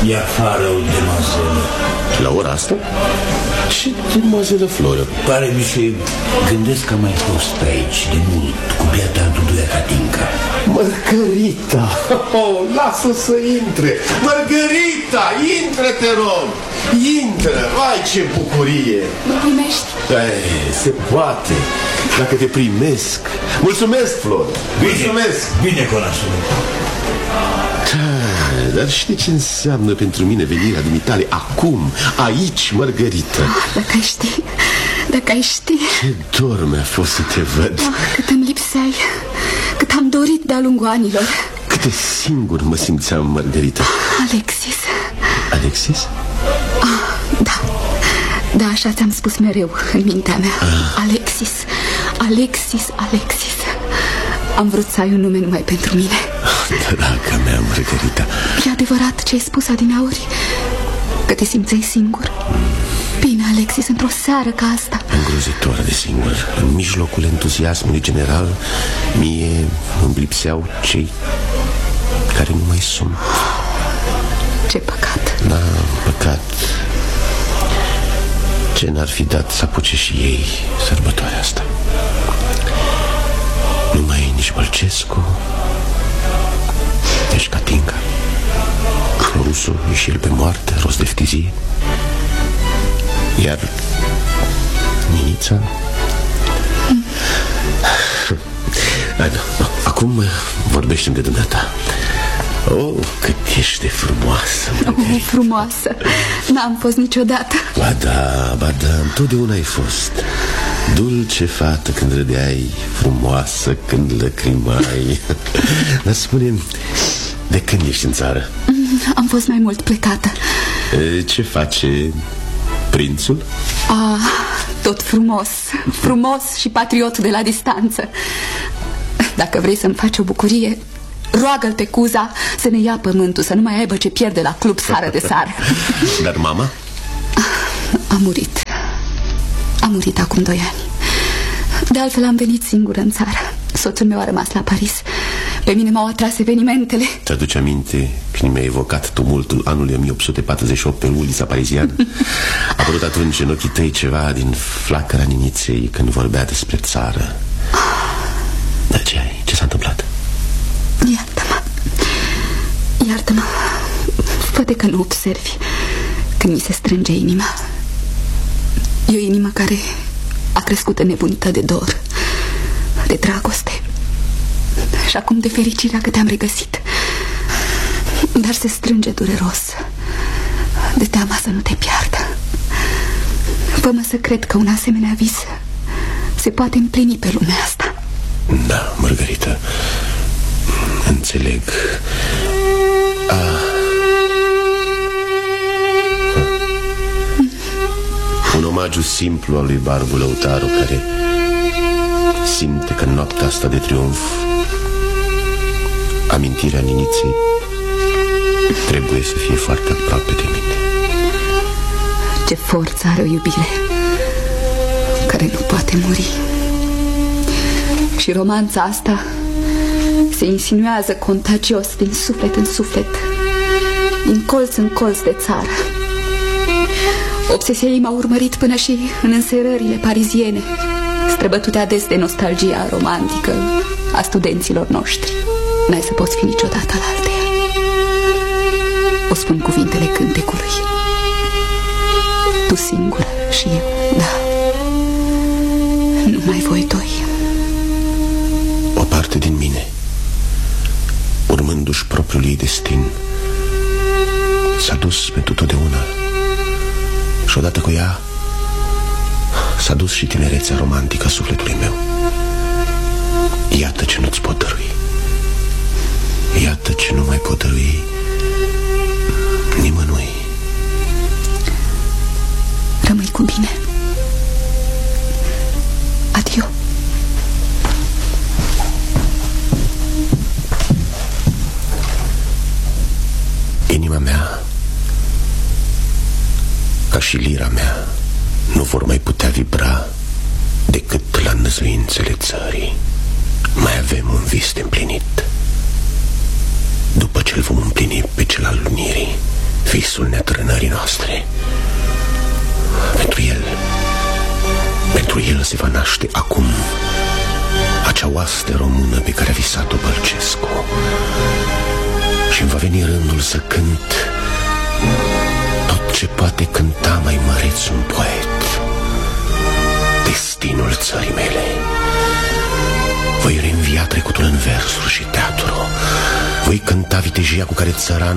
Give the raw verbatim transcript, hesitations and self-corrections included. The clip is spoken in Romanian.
E afară o demoazelă. La ora asta? Ce demoazelă, Floră? Pare mi se gândesc că mai fost pe aici de mult cu biata Duduia Catinca. Mărgărita! Oh, lasă să intre! Mărgărita, intră, te rog! Intră! Vai, ce bucurie! Mă primești? Ei, se poate, dacă te primesc. Mulțumesc, Floră! Mulțumesc! Bine, conașule! Da, dar știi ce înseamnă pentru mine venirea dumitale acum, aici, Mărgărită? Dacă ai ști, dacă ai ști. Ce dor mi-a fost să te văd. Ah, cât îmi lipseai, cât am dorit de-a lungul anilor. Cât de singur mă simțeam, Mărgărită. Alexis. Alexis? Ah, da, da, așa ți-am spus mereu în mintea mea. ah. Alexis, Alexis, Alexis. Am vrut să ai un nume numai pentru mine. Draga mea, Mărgărita. E adevărat ce ai spus adineauri, că te simțeai singur? mm. Bine, Alexis, într-o seară ca asta. Îngrozitor de singur. În mijlocul entuziasmului general, mie îmi lipseau cei care nu mai sunt. Ce păcat. Da, păcat. Ce n-ar fi dat să apuce și ei sărbătoarea asta. Nu mai e nici Bălcescu, nici Catinca. Florusul e și el pe moarte, rost de ftizie. Iar Ninița mm. Acum vorbește-mi de dumneata. Oh, cât ești de frumoasă. Oh, frumoasă. N-am fost niciodată. Ba da, ba da, întotdeauna ai fost dulce fată când râdeai, frumoasă când lăcrimai. Dar spune-mi, de când ești în țară? Am fost mai mult plecată. Ce face prințul? Ah, tot frumos. Frumos și patriot de la distanță. Dacă vrei să-mi faci o bucurie, roagă-l pe Cuza să ne ia pământul, să nu mai aibă ce pierde la club sară de sară. Dar mama? A murit. A murit acum doi ani. De altfel am venit singură în țară. Soțul meu a rămas la Paris. Pe mine m-au atras evenimentele. Ți-aduce aminte când mi-a evocat tumultul anului o mie opt sute patruzeci și opt pe ulița pariziană? A apărut atunci în ochii tăi ceva din flacăra Niniței când vorbea despre țară. Dar ce ai? Ce s-a întâmplat? Iartă-mă. Iartă-mă. Poate că nu observi când mi se strânge inima. E o inimă care a crescut înnebunită de dor, de dragoste și acum de fericirea că te-am regăsit. Dar se strânge dureros de teama să nu te piardă. Fă-mă să cred că un asemenea vis se poate împlini pe lumea asta. Da, Mărgărită, înțeleg. Ah. Un omagiu simplu al lui Barbu Lăutaru, care simte că în noaptea asta de triumf amintirea Niniței trebuie să fie foarte aproape de mine. Ce forță are o iubire care nu poate muri. Și romanța asta se insinuează contagios din suflet în suflet, din colț în colț de țară. Obsesia ei m-a urmărit până și în înserările pariziene, străbătute ades de nostalgia romantică a studenților noștri. N-ai să poți fi niciodată la alteia. O spun cuvintele cântecului. Tu singură și eu, da. Numai voi doi. O parte din mine, urmându-și propriul ei destin, s-a dus pentru totdeauna. Și odată cu ea s-a dus și tinerețea romantică a sufletului meu. Iată ce nu-ți pot dărui. Iată ce nu mai pot dărui nimănui. Rămâi cu bine. Adio. Inima mea, ca și lira mea, nu vor mai putea vibra decât la năzuințele țării. Mai avem un vis de împlinit. După ce îl vom împlini pe cel al unirii, visul neatrânării noastre. Pentru el, pentru el se va naște acum acea oaste română pe care a visat-o Bălcescu. Și-mi va veni rândul să cânt tot ce poate cânta mai măreț un poet: destinul țării mele. Voi reînvia trecutul în versuri și teatru. Voi cânta vitejia cu care țăranul